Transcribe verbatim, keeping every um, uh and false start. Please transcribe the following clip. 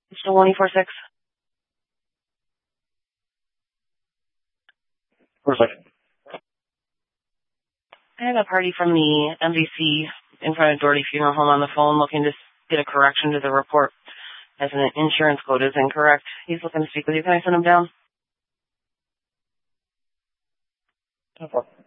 Still one four six. For a second. I have a party from the M V C in front of Doherty Funeral Home on the phone looking to get a correction to the report as an insurance code is incorrect. He's looking to speak with you. Can I send him down? No problem.